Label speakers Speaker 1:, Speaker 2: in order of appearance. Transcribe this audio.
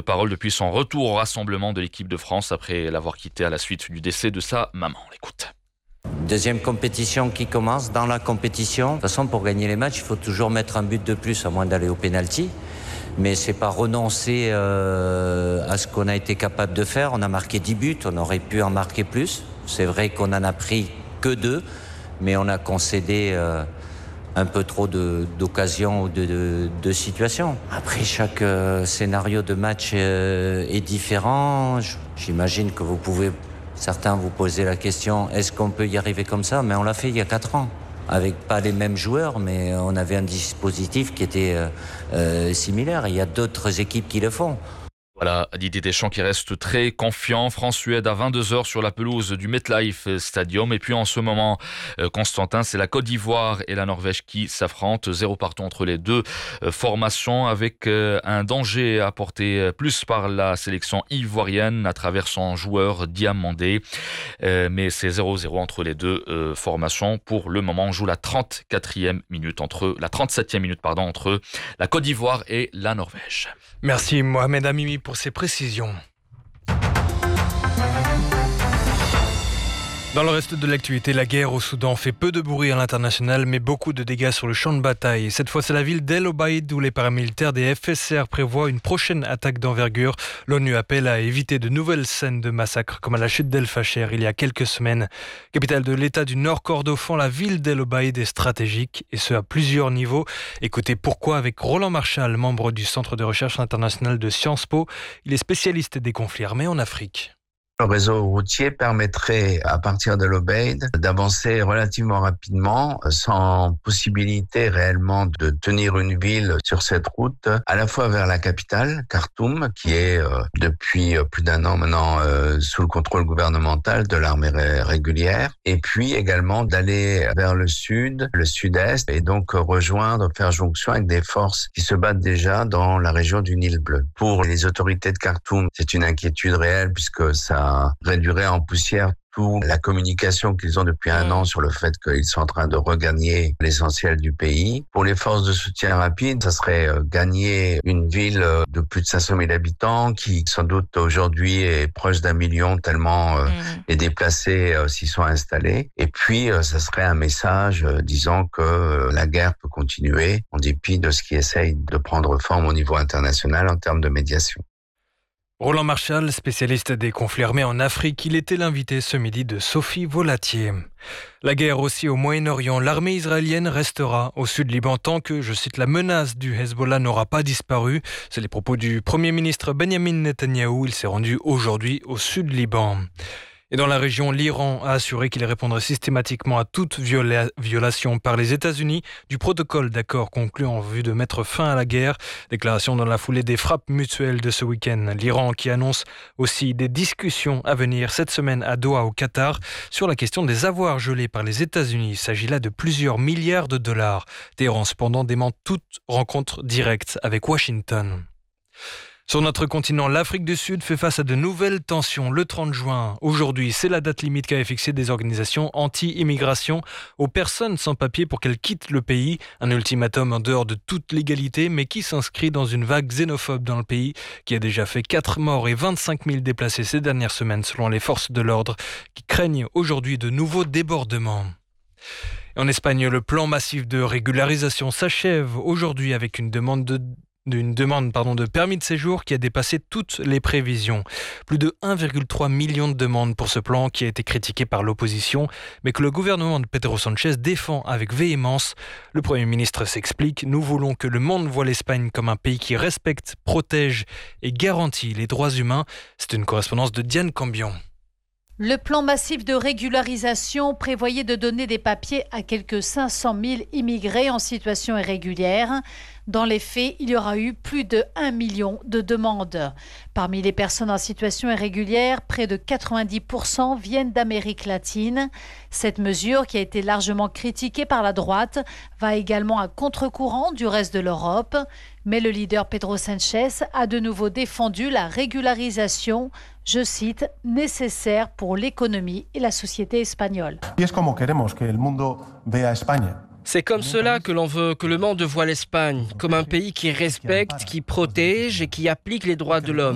Speaker 1: porte-parole depuis son retour au rassemblement de l'équipe de France après l'avoir quitté à la suite du décès de sa maman. On l'écoute.
Speaker 2: Deuxième compétition qui commence. Dans la compétition, de toute façon, pour gagner les matchs, il faut toujours mettre un but de plus, à moins d'aller au pénalty. Mais c'est pas renoncer à ce qu'on a été capable de faire. On a marqué 10 buts, on aurait pu en marquer plus. C'est vrai qu'on en a pris que 2, mais on a concédé un peu trop d'occasions ou de situations. Après, chaque scénario de match est différent. J'imagine que certains vous poser la question, est-ce qu'on peut y arriver comme ça? Mais on l'a fait il y a 4 ans. Avec pas les mêmes joueurs, mais on avait un dispositif qui était similaire. Il y a d'autres équipes qui le font.
Speaker 1: Voilà, Didier Deschamps qui reste très confiant. France-Suède à 22h sur la pelouse du MetLife Stadium. Et puis en ce moment, Constantin, c'est la Côte d'Ivoire et la Norvège qui s'affrontent. 0 partout entre les deux formations, avec un danger apporté plus par la sélection ivoirienne à travers son joueur Diamandé. Mais c'est 0-0 entre les deux formations. Pour le moment, on joue la 37e minute entre la Côte d'Ivoire et la Norvège.
Speaker 3: Merci Mohamed Amimi pour ces précisions. Dans le reste de l'actualité, la guerre au Soudan fait peu de bruit à l'international, mais beaucoup de dégâts sur le champ de bataille. Cette fois, c'est la ville d'El Obeid où les paramilitaires des FSR prévoient une prochaine attaque d'envergure. L'ONU appelle à éviter de nouvelles scènes de massacres comme à la chute d'El Fasher il y a quelques semaines. Capitale de l'État du Nord Kordofan, la ville d'El Obeid est stratégique, et ce à plusieurs niveaux. Écoutez pourquoi avec Roland Marchal, membre du Centre de recherche international de Sciences Po. Il est spécialiste des conflits armés en Afrique.
Speaker 4: Le réseau routier permettrait, à partir de l'Obeid, d'avancer relativement rapidement, sans possibilité réellement de tenir une ville sur cette route, à la fois vers la capitale, Khartoum, qui est depuis plus d'1 an maintenant sous le contrôle gouvernemental de l'armée régulière, et puis également d'aller vers le sud, le sud-est, et donc faire jonction avec des forces qui se battent déjà dans la région du Nil Bleu. Pour les autorités de Khartoum, c'est une inquiétude réelle puisque ça réduirait en poussière toute la communication qu'ils ont depuis 1 an sur le fait qu'ils sont en train de regagner l'essentiel du pays. Pour les forces de soutien rapide, ça serait gagner une ville de plus de 500 000 habitants qui sans doute aujourd'hui est proche d'1 million tellement les déplacés s'y sont installés. Et puis ça serait un message disant que la guerre peut continuer en dépit de ce qui essaye de prendre forme au niveau international en termes de médiation.
Speaker 3: Roland Marchal, spécialiste des conflits armés en Afrique, il était l'invité ce midi de Sophie Volatier. La guerre aussi au Moyen-Orient, l'armée israélienne restera au sud Liban tant que, je cite, la menace du Hezbollah n'aura pas disparu. C'est les propos du Premier ministre Benjamin Netanyahou. Il s'est rendu aujourd'hui au sud Liban. Et dans la région, l'Iran a assuré qu'il répondrait systématiquement à toute violation par les États-Unis du protocole d'accord conclu en vue de mettre fin à la guerre. Déclaration dans la foulée des frappes mutuelles de ce week-end. L'Iran qui annonce aussi des discussions à venir cette semaine à Doha au Qatar sur la question des avoirs gelés par les États-Unis. Il s'agit là de plusieurs milliards de dollars. Téhéran cependant dément toute rencontre directe avec Washington. Sur notre continent, l'Afrique du Sud fait face à de nouvelles tensions le 30 juin. Aujourd'hui, c'est la date limite qu'avaient fixée des organisations anti-immigration aux personnes sans papier pour qu'elles quittent le pays. Un ultimatum en dehors de toute légalité, mais qui s'inscrit dans une vague xénophobe dans le pays, qui a déjà fait 4 morts et 25 000 déplacés ces dernières semaines, selon les forces de l'ordre, qui craignent aujourd'hui de nouveaux débordements. En Espagne, le plan massif de régularisation s'achève aujourd'hui avec une demande de permis de séjour qui a dépassé toutes les prévisions. Plus de 1,3 million de demandes pour ce plan qui a été critiqué par l'opposition, mais que le gouvernement de Pedro Sánchez défend avec véhémence. Le Premier ministre s'explique: nous voulons que le monde voit l'Espagne comme un pays qui respecte, protège et garantit les droits humains. C'est une correspondance de Diane Cambion.
Speaker 5: Le plan massif de régularisation prévoyait de donner des papiers à quelques 500 000 immigrés en situation irrégulière. Dans les faits, il y aura eu plus de 1 million de demandes. Parmi les personnes en situation irrégulière, près de 90% viennent d'Amérique latine. Cette mesure, qui a été largement critiquée par la droite, va également à contre-courant du reste de l'Europe. Mais le leader Pedro Sánchez a de nouveau défendu la régularisation, je cite, nécessaire pour l'économie et la société espagnole.
Speaker 6: C'est comme cela que l'on veut que le monde voie l'Espagne, comme un pays qui respecte, qui protège et qui applique les droits de l'homme.